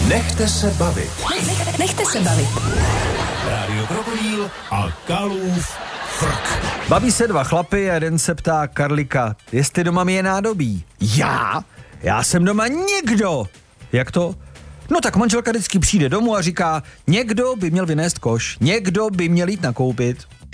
Nechte se bavit. Nechte se bavit. Rádio Krokodýl a Kalův frk. Baví se dva chlapy a jeden se ptá Karlíka, jestli doma mi je nádobí. Já jsem doma někdo. Jak to? No tak manželka vždycky přijde domů a říká, někdo by měl vynést koš, někdo by měl jít nakoupit.